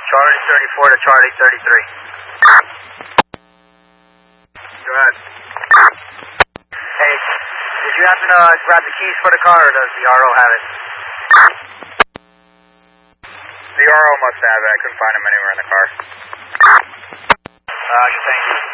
Charlie 34 to Charlie 33. Go ahead. Hey, did you happen to grab the keys for the car, or does the RO have it? The RO must have it. I couldn't find him anywhere in the car. Roger, thank you.